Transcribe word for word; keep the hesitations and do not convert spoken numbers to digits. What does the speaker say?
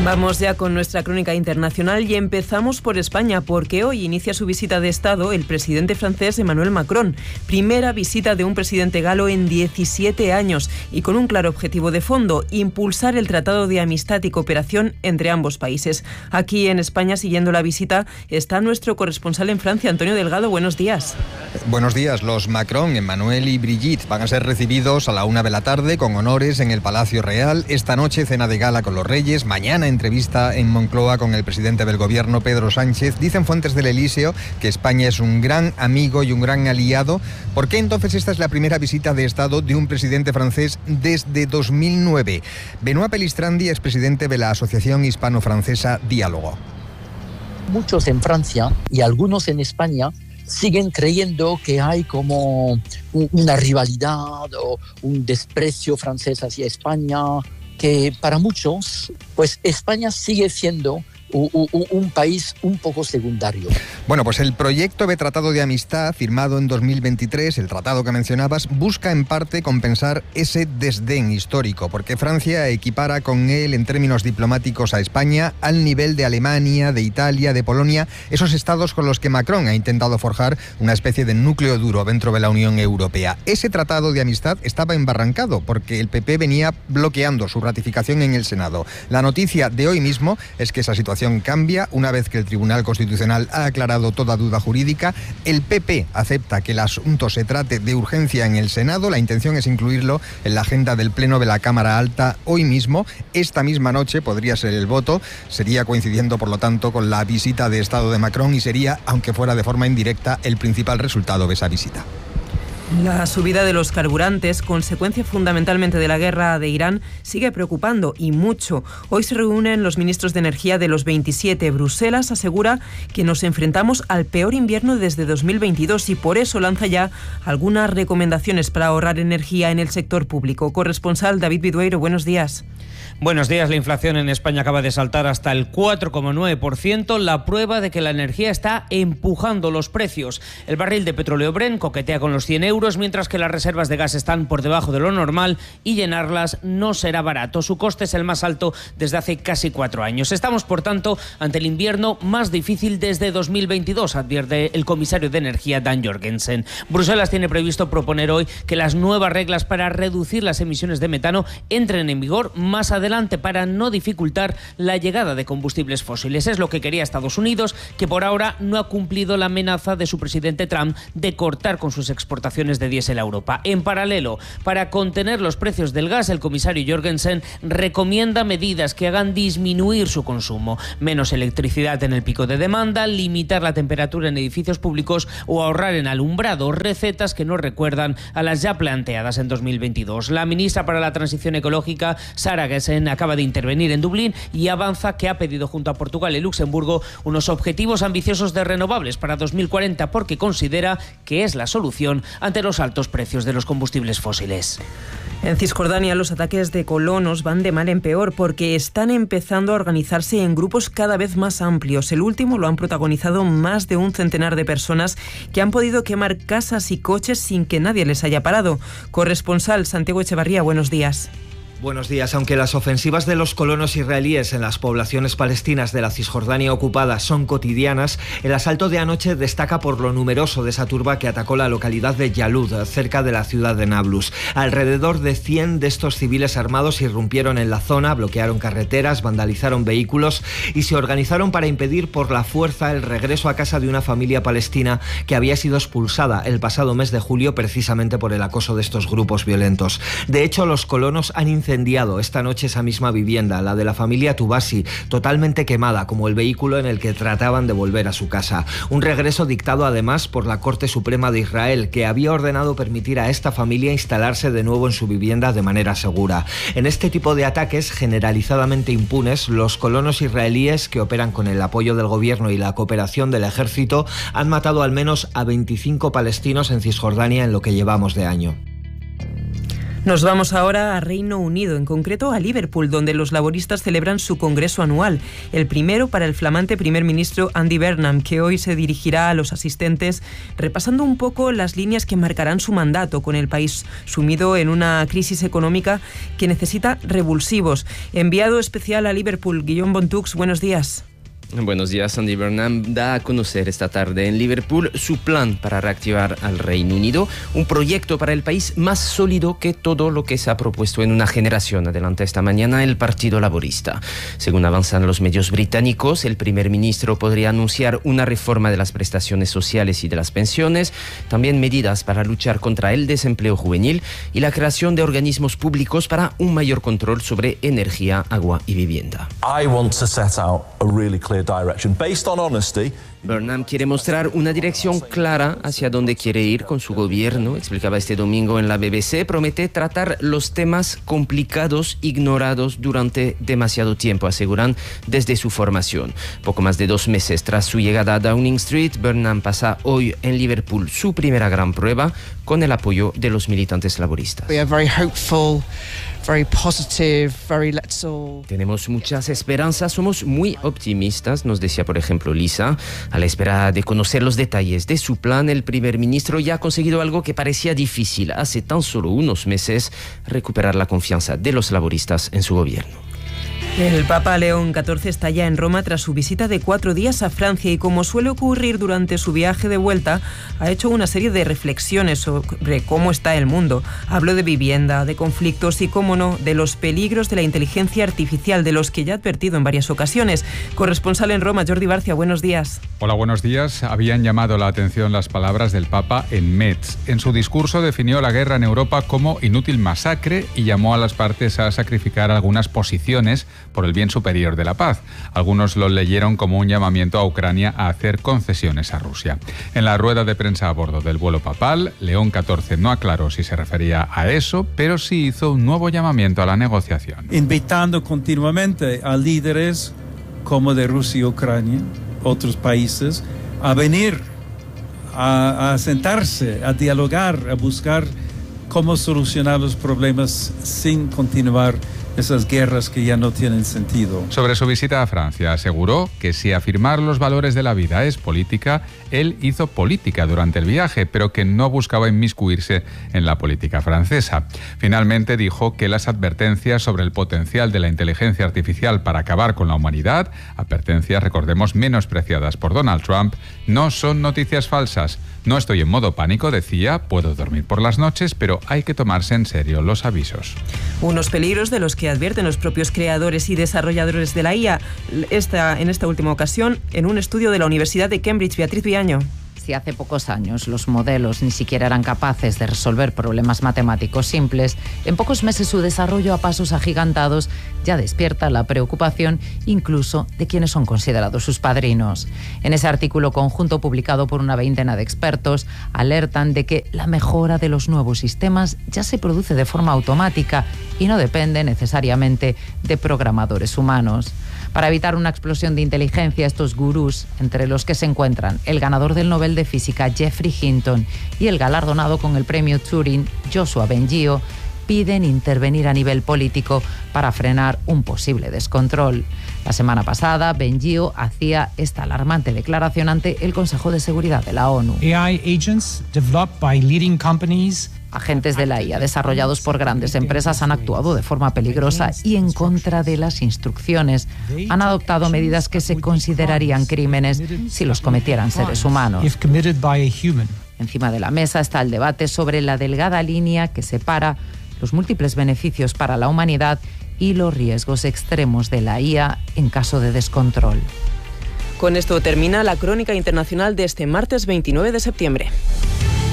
Vamos ya con nuestra crónica internacional y empezamos por España, porque hoy inicia su visita de Estado el presidente francés Emmanuel Macron. Primera visita de un presidente galo en diecisiete años y con un claro objetivo de fondo: impulsar el Tratado de Amistad y Cooperación entre ambos países. Aquí en España, siguiendo la visita, está nuestro corresponsal en Francia, Antonio Delgado. Buenos días. Buenos días. Los Macron, Emmanuel y Brigitte van a ser recibidos a la una de la tarde con honores en el Palacio Real. Esta noche cena de gala con los reyes. Mañana entrevista en Moncloa con el presidente del gobierno, Pedro Sánchez. Dicen fuentes del Elíseo que España es un gran amigo y un gran aliado. ¿Por qué entonces esta es la primera visita de Estado de un presidente francés desde dos mil nueve? Benoît Pelistrandi es presidente de la Asociación Hispano-Francesa Diálogo. Muchos en Francia y algunos en España siguen creyendo que hay como una rivalidad o un desprecio francés hacia España, que para muchos, pues España sigue siendo un país un poco secundario. Bueno, pues el proyecto de Tratado de Amistad firmado en dos mil veintitrés, el tratado que mencionabas, busca en parte compensar ese desdén histórico, porque Francia equipara con él en términos diplomáticos a España al nivel de Alemania, de Italia, de Polonia, esos estados con los que Macron ha intentado forjar una especie de núcleo duro dentro de la Unión Europea. Ese Tratado de Amistad estaba embarrancado porque el P P venía bloqueando su ratificación en el Senado. La noticia de hoy mismo es que esa situación cambia una vez que el Tribunal Constitucional ha aclarado toda duda jurídica. El P P acepta que el asunto se trate de urgencia en el Senado. La intención es incluirlo en la agenda del Pleno de la Cámara Alta hoy mismo. Esta misma noche podría ser el voto. Sería coincidiendo, por lo tanto, con la visita de Estado de Macron y sería, aunque fuera de forma indirecta, el principal resultado de esa visita. La subida de los carburantes, consecuencia fundamentalmente de la guerra de Irán, sigue preocupando y mucho. Hoy se reúnen los ministros de energía de los veintisiete. Bruselas asegura que nos enfrentamos al peor invierno desde dos mil veintidós y por eso lanza ya algunas recomendaciones para ahorrar energía en el sector público. Corresponsal David Vidueiro, buenos días. Buenos días. La inflación en España acaba de saltar hasta el cuatro coma nueve por ciento, la prueba de que la energía está empujando los precios. El barril de petróleo Brent coquetea con los cien euros, mientras que las reservas de gas están por debajo de lo normal y llenarlas no será barato. Su coste es el más alto desde hace casi cuatro años. Estamos, por tanto, ante el invierno más difícil desde dos mil veintidós, advierte el comisario de Energía, Dan Jorgensen. Bruselas tiene previsto proponer hoy que las nuevas reglas para reducir las emisiones de metano entren en vigor más adelante para no dificultar la llegada de combustibles fósiles. Es lo que quería Estados Unidos, que por ahora no ha cumplido la amenaza de su presidente Trump de cortar con sus exportaciones de diésel a Europa. En paralelo, para contener los precios del gas, el comisario Jorgensen recomienda medidas que hagan disminuir su consumo: menos electricidad en el pico de demanda, limitar la temperatura en edificios públicos o ahorrar en alumbrado, recetas que nos recuerdan a las ya planteadas en dos mil veintidós. La ministra para la Transición Ecológica, Sara Gessen, acaba de intervenir en Dublín y avanza que ha pedido junto a Portugal y Luxemburgo unos objetivos ambiciosos de renovables para dos mil cuarenta, porque considera que es la solución ante los altos precios de los combustibles fósiles. En Cisjordania los ataques de colonos van de mal en peor porque están empezando a organizarse en grupos cada vez más amplios. El último lo han protagonizado más de un centenar de personas que han podido quemar casas y coches sin que nadie les haya parado. Corresponsal Santiago Echevarría, buenos días. Buenos días. Aunque las ofensivas de los colonos israelíes en las poblaciones palestinas de la Cisjordania ocupada son cotidianas, el asalto de anoche destaca por lo numeroso de esa turba que atacó la localidad de Yalud, cerca de la ciudad de Nablus. Alrededor de cien de estos civiles armados irrumpieron en la zona, bloquearon carreteras, vandalizaron vehículos y se organizaron para impedir por la fuerza el regreso a casa de una familia palestina que había sido expulsada el pasado mes de julio precisamente por el acoso de estos grupos violentos. De hecho, los colonos han incendiado esta noche esa misma vivienda, la de la familia Tubasi, totalmente quemada, como el vehículo en el que trataban de volver a su casa. Un regreso dictado además por la Corte Suprema de Israel, que había ordenado permitir a esta familia instalarse de nuevo en su vivienda de manera segura. En este tipo de ataques generalizadamente impunes, los colonos israelíes, que operan con el apoyo del gobierno y la cooperación del ejército, han matado al menos a veinticinco palestinos en Cisjordania en lo que llevamos de año. Nos vamos ahora a Reino Unido, en concreto a Liverpool, donde los laboristas celebran su congreso anual, el primero para el flamante primer ministro Andy Burnham, que hoy se dirigirá a los asistentes repasando un poco las líneas que marcarán su mandato, con el país sumido en una crisis económica que necesita revulsivos. Enviado especial a Liverpool, Guillaume Bontux, buenos días. Buenos días. Andy Burnham da a conocer esta tarde en Liverpool su plan para reactivar al Reino Unido, un proyecto para el país más sólido que todo lo que se ha propuesto en una generación, adelanta esta mañana el Partido Laborista. Según avanzan los medios británicos, el primer ministro podría anunciar una reforma de las prestaciones sociales y de las pensiones, también medidas para luchar contra el desempleo juvenil y la creación de organismos públicos para un mayor control sobre energía, agua y vivienda. I want to set out a really clear direction based on honesty. Burnham quiere mostrar una dirección clara hacia dónde quiere ir con su gobierno, explicaba este domingo en la B B C. Promete tratar los temas complicados ignorados durante demasiado tiempo, aseguran desde su formación. Poco más de dos meses tras su llegada a Downing Street, Burnham pasa hoy en Liverpool su primera gran prueba con el apoyo de los militantes laboristas. We are very hopeful. Very positive, very let's all... Tenemos muchas esperanzas, somos muy optimistas, nos decía por ejemplo Lisa. A la espera de conocer los detalles de su plan, el primer ministro ya ha conseguido algo que parecía difícil hace tan solo unos meses: recuperar la confianza de los laboristas en su gobierno. El Papa León catorce está ya en Roma tras su visita de cuatro días a Francia y, como suele ocurrir durante su viaje de vuelta, ha hecho una serie de reflexiones sobre cómo está el mundo. Habló de vivienda, de conflictos y, cómo no, de los peligros de la inteligencia artificial, de los que ya ha advertido en varias ocasiones. Corresponsal en Roma, Jordi Barcia, buenos días. Hola, buenos días. Habían llamado la atención las palabras del Papa en Metz. En su discurso definió la guerra en Europa como inútil masacre y llamó a las partes a sacrificar algunas posiciones por el bien superior de la paz. Algunos lo leyeron como un llamamiento a Ucrania a hacer concesiones a Rusia. En la rueda de prensa a bordo del vuelo papal, León catorce no aclaró si se refería a eso, pero sí hizo un nuevo llamamiento a la negociación. Invitando continuamente a líderes como de Rusia y Ucrania, otros países, a venir, a, a sentarse, a dialogar, a buscar cómo solucionar los problemas sin continuar esas guerras que ya no tienen sentido. Sobre su visita a Francia, aseguró que si afirmar los valores de la vida es política, él hizo política durante el viaje, pero que no buscaba inmiscuirse en la política francesa. Finalmente dijo que las advertencias sobre el potencial de la inteligencia artificial para acabar con la humanidad, advertencias, recordemos, menospreciadas por Donald Trump, no son noticias falsas. No estoy en modo pánico, decía, puedo dormir por las noches, pero hay que tomarse en serio los avisos. Unos peligros de los que advierten los propios creadores y desarrolladores de la I A, esta, en esta última ocasión, en un estudio de la Universidad de Cambridge. Beatriz Viaño. Si hace pocos años los modelos ni siquiera eran capaces de resolver problemas matemáticos simples, en pocos meses su desarrollo a pasos agigantados ya despierta la preocupación incluso de quienes son considerados sus padrinos. En ese artículo conjunto publicado por una veintena de expertos, alertan de que la mejora de los nuevos sistemas ya se produce de forma automática y no depende necesariamente de programadores humanos. Para evitar una explosión de inteligencia, estos gurús, entre los que se encuentran el ganador del Nobel de Física Geoffrey Hinton y el galardonado con el premio Turing Joshua Bengio, piden intervenir a nivel político para frenar un posible descontrol. La semana pasada, Bengio hacía esta alarmante declaración ante el Consejo de Seguridad de la ONU. A I agents developed by leading companies. Agentes de la I A desarrollados por grandes empresas han actuado de forma peligrosa y en contra de las instrucciones. Han adoptado medidas que se considerarían crímenes si los cometieran seres humanos. Encima de la mesa está el debate sobre la delgada línea que separa los múltiples beneficios para la humanidad y los riesgos extremos de la I A en caso de descontrol. Con esto termina la crónica internacional de este martes veintinueve de septiembre.